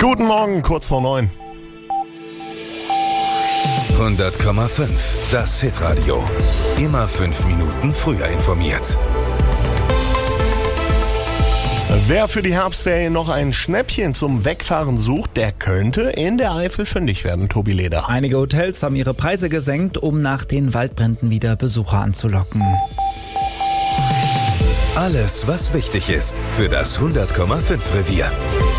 Guten Morgen, kurz vor 9. 100,5. Das Hitradio. Immer 5 Minuten früher informiert. Wer für die Herbstferien noch ein Schnäppchen zum Wegfahren sucht, der könnte in der Eifel fündig werden, Tobi Leder. Einige Hotels haben ihre Preise gesenkt, um nach den Waldbränden wieder Besucher anzulocken. Alles, was wichtig ist für das 100,5 Revier.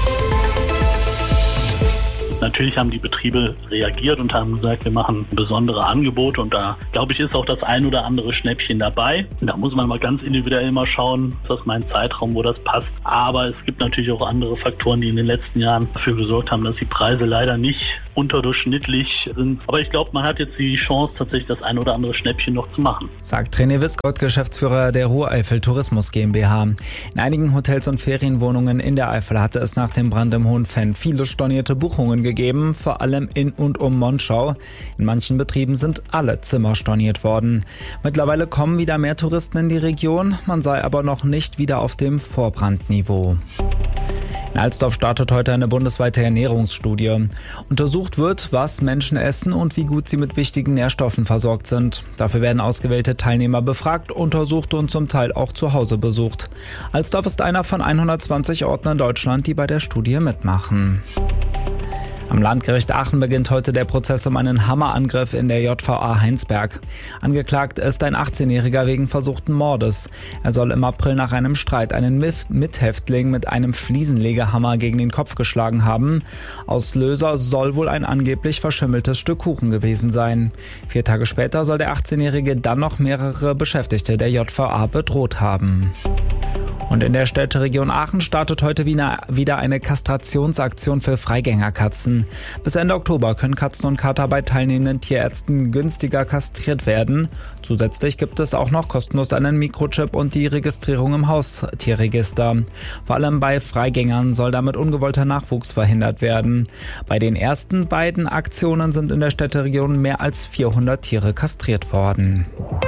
Natürlich haben die Betriebe reagiert und haben gesagt, wir machen besondere Angebote und da, glaube ich, ist auch das ein oder andere Schnäppchen dabei. Und da muss man mal ganz individuell mal schauen, ist das mein Zeitraum, wo das passt. Aber es gibt natürlich auch andere Faktoren, die in den letzten Jahren dafür gesorgt haben, dass die Preise leider nicht unterdurchschnittlich sind. Aber ich glaube, man hat jetzt die Chance, tatsächlich das ein oder andere Schnäppchen noch zu machen. Sagt René Wiskott, Geschäftsführer der Ruhr-Eifel Tourismus GmbH. In einigen Hotels und Ferienwohnungen in der Eifel hatte es nach dem Brand im Hohenfenn viele stornierte Buchungen gegeben, vor allem in und um Monschau. In manchen Betrieben sind alle Zimmer storniert worden. Mittlerweile kommen wieder mehr Touristen in die Region, man sei aber noch nicht wieder auf dem Vorbrandniveau. In Alsdorf startet heute eine bundesweite Ernährungsstudie. Untersucht wird, was Menschen essen und wie gut sie mit wichtigen Nährstoffen versorgt sind. Dafür werden ausgewählte Teilnehmer befragt, untersucht und zum Teil auch zu Hause besucht. Alsdorf ist einer von 120 Orten in Deutschland, die bei der Studie mitmachen. Am Landgericht Aachen beginnt heute der Prozess um einen Hammerangriff in der JVA Heinsberg. Angeklagt ist ein 18-Jähriger wegen versuchten Mordes. Er soll im April nach einem Streit einen Mithäftling mit einem Fliesenlegehammer gegen den Kopf geschlagen haben. Auslöser soll wohl ein angeblich verschimmeltes Stück Kuchen gewesen sein. 4 Tage später soll der 18-Jährige dann noch mehrere Beschäftigte der JVA bedroht haben. Und in der Städteregion Aachen startet heute wieder eine Kastrationsaktion für Freigängerkatzen. Bis Ende Oktober können Katzen und Kater bei teilnehmenden Tierärzten günstiger kastriert werden. Zusätzlich gibt es auch noch kostenlos einen Mikrochip und die Registrierung im Haustierregister. Vor allem bei Freigängern soll damit ungewollter Nachwuchs verhindert werden. Bei den ersten beiden Aktionen sind in der Städteregion mehr als 400 Tiere kastriert worden.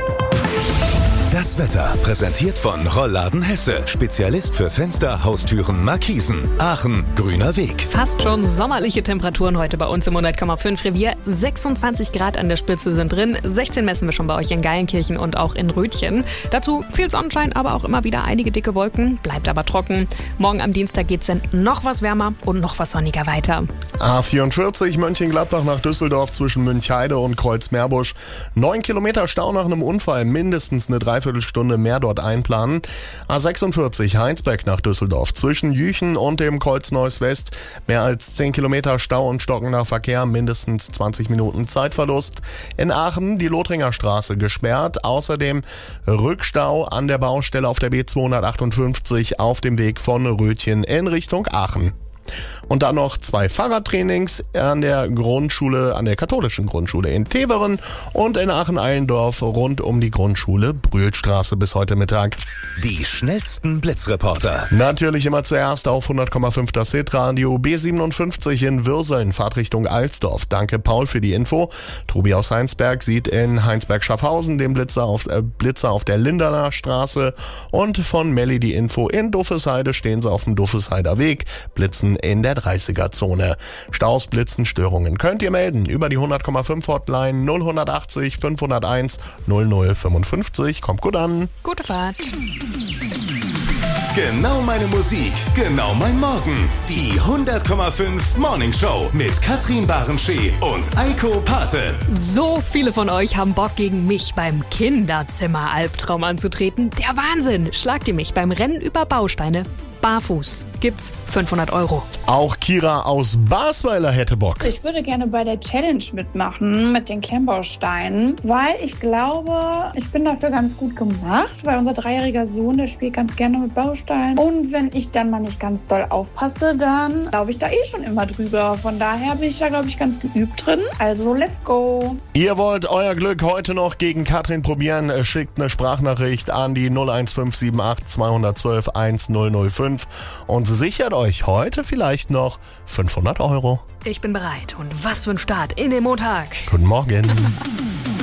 Das Wetter präsentiert von Rollladen Hesse. Spezialist für Fenster, Haustüren, Markisen. Aachen, grüner Weg. Fast schon sommerliche Temperaturen heute bei uns im 100,5 Revier. 26 Grad an der Spitze sind drin. 16 messen wir schon bei euch in Geilenkirchen und auch in Rötchen. Dazu viel Sonnenschein, aber auch immer wieder einige dicke Wolken. Bleibt aber trocken. Morgen am Dienstag geht's dann noch was wärmer und noch was sonniger weiter. A44 Mönchengladbach nach Düsseldorf zwischen Münchheide und Kreuzmeerbusch. 9 Kilometer Stau nach einem Unfall, mindestens eine Dreiviertelstunde mehr dort einplanen. A46 Heinsberg nach Düsseldorf zwischen Jüchen und dem Kreuz Neuss West. Mehr als 10 Kilometer Stau und stockender Verkehr, mindestens 20 Minuten Zeitverlust. In Aachen die Lothringer Straße gesperrt. Außerdem Rückstau an der Baustelle auf der B258 auf dem Weg von Rötchen in Richtung Aachen. Und dann noch 2 Fahrradtrainings an der Grundschule, an der katholischen Grundschule in Teveren und in Aachen-Eilendorf rund um die Grundschule Brühlstraße bis heute Mittag. Die schnellsten Blitzreporter. Natürlich immer zuerst auf 100,5 das Hitradio. B57 in Würseln, Fahrtrichtung Alsdorf. Danke Paul für die Info. Tobi aus Heinsberg sieht in Heinsberg-Schaffhausen den Blitzer auf der Linderner Straße. Und von Melli die Info, in Duffesheide stehen sie auf dem Duffesheider Weg, blitzen in der 30er-Zone. Staus, Blitzen, Störungen könnt ihr melden über die 100,5 Hotline 0180 501 0055. Kommt gut an. Gute Fahrt. Genau meine Musik, genau mein Morgen. Die 100,5 Morning Show mit Katrin Barenschee und Eiko Pate. So viele von euch haben Bock, gegen mich beim Kinderzimmer-Albtraum anzutreten. Der Wahnsinn! Schlagt ihr mich beim Rennen über Bausteine barfuß. Gibt's 500 €. Auch Kira aus Basweiler hätte Bock. Ich würde gerne bei der Challenge mitmachen mit den Klemmbausteinen, weil ich glaube, ich bin dafür ganz gut gemacht, weil unser 3-jähriger Sohn, der spielt ganz gerne mit Bausteinen. Und wenn ich dann mal nicht ganz doll aufpasse, dann laufe ich da schon immer drüber. Von daher bin ich da, glaube ich, ganz geübt drin. Also, let's go. Ihr wollt euer Glück heute noch gegen Katrin probieren, schickt eine Sprachnachricht an die 01578 212 1005 und sichert euch heute vielleicht noch 500 €. Ich bin bereit. Und was für ein Start in den Montag. Guten Morgen.